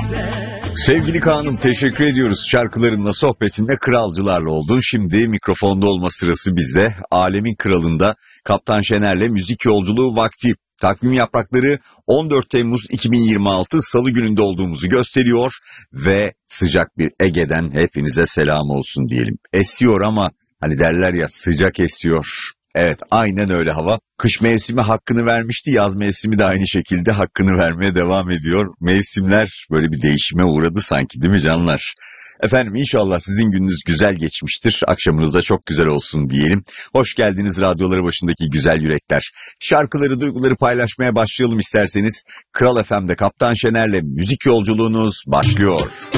Sevgili Kaan'ım, teşekkür ediyoruz. Şarkılarınla, sohbetinle, kralcılarla oldun. Şimdi mikrofonda olma sırası bizde. Alemin Kralı'nda Kaptan Şener'le müzik yolculuğu vakti. Takvim yaprakları 14 Temmuz 2026 Salı gününde olduğumuzu gösteriyor ve sıcak bir Ege'den hepinize selam olsun diyelim. Esiyor ama hani derler ya, sıcak esiyor. Evet, aynen öyle hava. Kış mevsimi hakkını vermişti, yaz mevsimi de aynı şekilde hakkını vermeye devam ediyor. Mevsimler böyle bir değişime uğradı sanki, değil mi canlar? Efendim, inşallah sizin gününüz güzel geçmiştir. Akşamınız da çok güzel olsun diyelim. Hoş geldiniz radyoları başındaki güzel yürekler. Şarkıları, duyguları paylaşmaya başlayalım isterseniz. Kral FM'de Kaptan Şener'le müzik yolculuğunuz başlıyor.